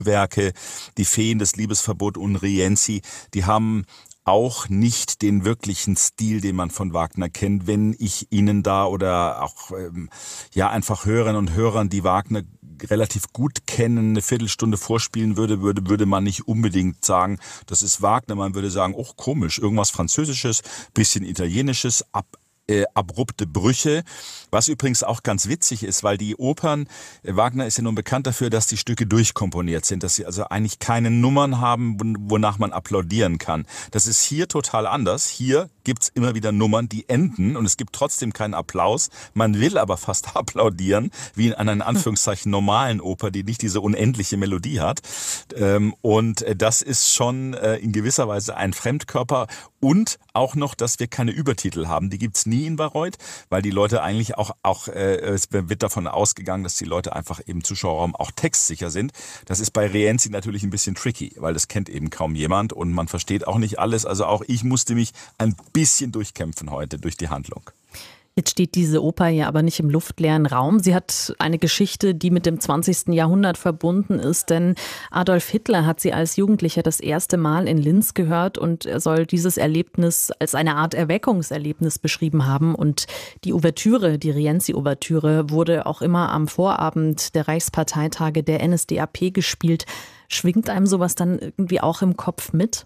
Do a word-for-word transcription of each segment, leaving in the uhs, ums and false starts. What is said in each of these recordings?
Werke, die Feen, das Liebesverbot und Rienzi, die haben auch nicht den wirklichen Stil, den man von Wagner kennt. Wenn ich Ihnen da oder auch ähm, ja einfach Hörerinnen und Hörern, die Wagner relativ gut kennen, eine Viertelstunde vorspielen würde, würde, würde man nicht unbedingt sagen, das ist Wagner. Man würde sagen, oh komisch, irgendwas Französisches, bisschen Italienisches, ab Äh, abrupte Brüche, was übrigens auch ganz witzig ist, weil die Opern, äh, Wagner ist ja nun bekannt dafür, dass die Stücke durchkomponiert sind, dass sie also eigentlich keine Nummern haben, wonach man applaudieren kann. Das ist hier total anders. Hier gibt's immer wieder Nummern, die enden und es gibt trotzdem keinen Applaus. Man will aber fast applaudieren, wie in einer in Anführungszeichen normalen Oper, die nicht diese unendliche Melodie hat. Ähm, und äh, das ist schon äh, in gewisser Weise ein Fremdkörper und auch noch, dass wir keine Übertitel haben. Die gibt's nie in Bayreuth, weil die Leute eigentlich auch, auch äh, es wird davon ausgegangen, dass die Leute einfach im Zuschauerraum auch textsicher sind. Das ist bei Rienzi natürlich ein bisschen tricky, weil das kennt eben kaum jemand und man versteht auch nicht alles. Also auch ich musste mich ein bisschen durchkämpfen heute durch die Handlung. Jetzt steht diese Oper ja aber nicht im luftleeren Raum. Sie hat eine Geschichte, die mit dem zwanzigsten Jahrhundert verbunden ist, denn Adolf Hitler hat sie als Jugendlicher das erste Mal in Linz gehört und er soll dieses Erlebnis als eine Art Erweckungserlebnis beschrieben haben. Und die Ouvertüre, die Rienzi-Ouvertüre, wurde auch immer am Vorabend der Reichsparteitage der N S D A P gespielt. Schwingt einem sowas dann irgendwie auch im Kopf mit?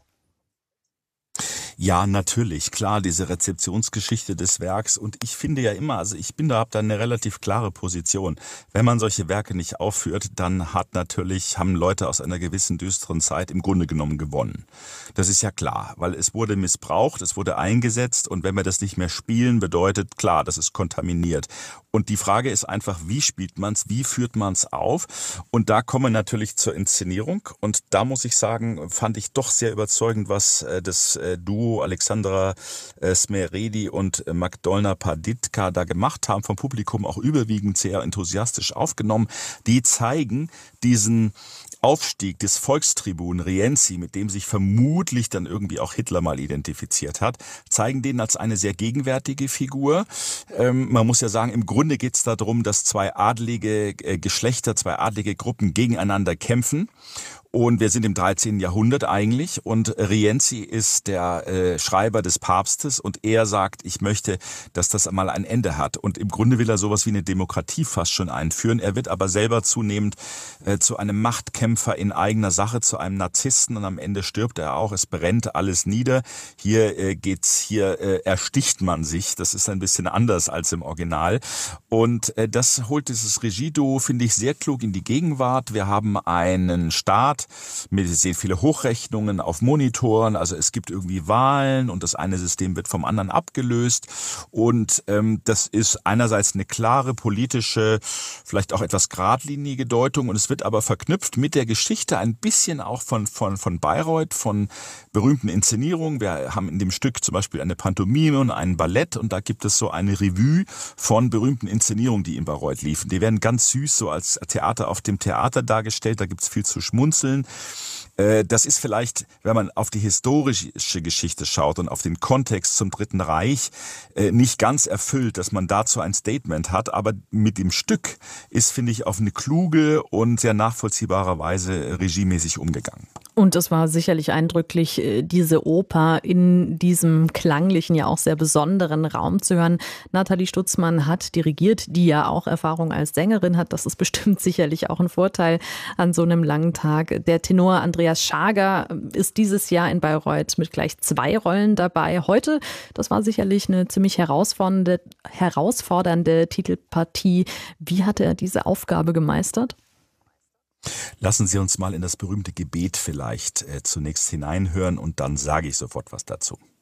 Ja, natürlich, klar, diese Rezeptionsgeschichte des Werks und ich finde ja immer, also ich bin da, habe da eine relativ klare Position. Wenn man solche Werke nicht aufführt, dann hat natürlich, haben Leute aus einer gewissen düsteren Zeit im Grunde genommen gewonnen. Das ist ja klar, weil es wurde missbraucht, es wurde eingesetzt und wenn wir das nicht mehr spielen, bedeutet klar, das ist kontaminiert. Und die Frage ist einfach, wie spielt man's, wie führt man's auf? Und da kommen wir natürlich zur Inszenierung und da muss ich sagen, fand ich doch sehr überzeugend, was äh, das äh, Duo Alexandra äh, Smeredi und äh, Magdolna Paditka da gemacht haben, vom Publikum auch überwiegend sehr enthusiastisch aufgenommen. Die zeigen diesen Aufstieg des Volkstribun Rienzi, mit dem sich vermutlich dann irgendwie auch Hitler mal identifiziert hat, zeigen den als eine sehr gegenwärtige Figur. Ähm, man muss ja sagen, im Grunde geht es darum, dass zwei adlige äh, Geschlechter, zwei adlige Gruppen gegeneinander kämpfen. Und wir sind im dreizehnten Jahrhundert eigentlich und Rienzi ist der äh, Schreiber des Papstes und er sagt, ich möchte, dass das mal ein Ende hat. Und im Grunde will er sowas wie eine Demokratie fast schon einführen. Er wird aber selber zunehmend äh, zu einem Machtkämpfer in eigener Sache, zu einem Narzissten und am Ende stirbt er auch. Es brennt alles nieder. Hier äh, geht's, hier äh, ersticht man sich. Das ist ein bisschen anders als im Original. Und äh, das holt dieses Regieduo, finde ich, sehr klug in die Gegenwart. Wir haben einen Staat, wir sehen viele Hochrechnungen auf Monitoren, also es gibt irgendwie Wahlen und das eine System wird vom anderen abgelöst und ähm, das ist einerseits eine klare politische, vielleicht auch etwas geradlinige Deutung und es wird aber verknüpft mit der Geschichte ein bisschen auch von, von, von Bayreuth, von berühmten Inszenierungen. Wir haben in dem Stück zum Beispiel eine Pantomime und ein Ballett und da gibt es so eine Revue von berühmten Inszenierungen, die in Bayreuth liefen. Die werden ganz süß so als Theater auf dem Theater dargestellt, da gibt es viel zu schmunzeln. Das ist vielleicht, wenn man auf die historische Geschichte schaut und auf den Kontext zum Dritten Reich, nicht ganz erfüllt, dass man dazu ein Statement hat. Aber mit dem Stück ist, finde ich, auf eine kluge und sehr nachvollziehbare Weise regiemäßig umgegangen. Und es war sicherlich eindrücklich, diese Oper in diesem klanglichen, ja auch sehr besonderen Raum zu hören. Nathalie Stutzmann hat dirigiert, die ja auch Erfahrung als Sängerin hat. Das ist bestimmt sicherlich auch ein Vorteil an so einem langen Tag. Der Tenor Andreas Schager ist dieses Jahr in Bayreuth mit gleich zwei Rollen dabei. Heute, das war sicherlich eine ziemlich herausfordernde, herausfordernde Titelpartie. Wie hat er diese Aufgabe gemeistert? Lassen Sie uns mal in das berühmte Gebet vielleicht äh, zunächst hineinhören und dann sage ich sofort was dazu.